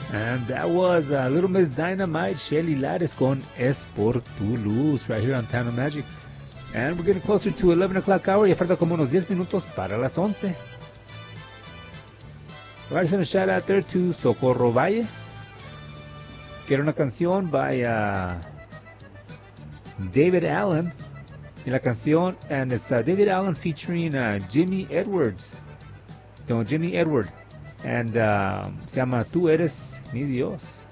And that was Little Miss Dynamite, Shelly Lares con Es Por Tu Luz, right here on Time of Magic. And we're getting closer to 11 o'clock hour. Ya falta como unos 10 minutos para las 11. Right, send a shout out there to Socorro Valle. Quiero una canción by David Allen. Y la canción, and it's David Allen featuring Jimmy Edwards. No, Jimmy Edward. And se llama Tú Eres Mi Dios.